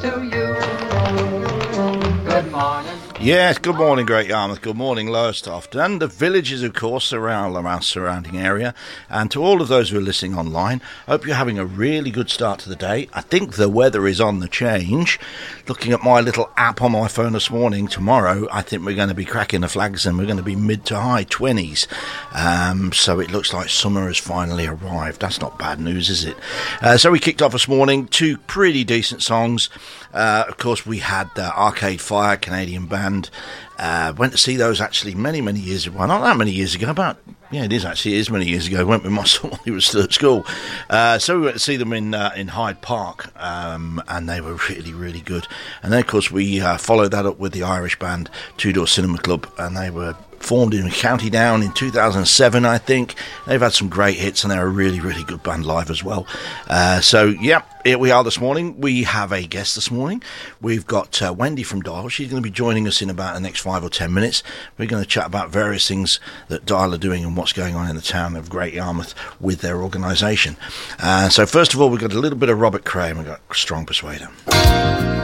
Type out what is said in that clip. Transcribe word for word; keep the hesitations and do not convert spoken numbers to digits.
to you. Good morning. Yes, good morning, Great Yarmouth. Good morning, Lowestoft. And the villages, of course, around our surrounding area. And to all of those who are listening online, hope you're having a really good start to the day. I think the weather is on the change. Looking at my little app on my phone this morning, tomorrow, I think we're going to be cracking the flags and we're going to be mid to high twenties. Um, so it looks like summer has finally arrived. That's not bad news, is it? Uh, so we kicked off this morning, two pretty decent songs. Uh, of course, we had uh, Arcade Fire, Canadian band. Uh, went to see those actually many, many years ago. Well, not that many years ago, about, yeah, it is actually, it is many years ago. I went with my son when he was still at school. Uh, so we went to see them in uh, in Hyde Park, um, and they were really, really good. And then, of course, we uh, followed that up with the Irish band, Two Door Cinema Club, and they were formed in County Down in two thousand seven, I think. They've had some great hits, and they're a really, really good band live as well. Uh, so, yeah, here we are this morning. We have a guest this morning. We've got uh, Wendy from Dial. She's going to be joining us in about the next five or ten minutes. We're going to chat about various things that Dial are doing and what's going on in the town of Great Yarmouth with their organisation. Uh, so, first of all, we've got a little bit of Robert Cray, and we've got Strong Persuader.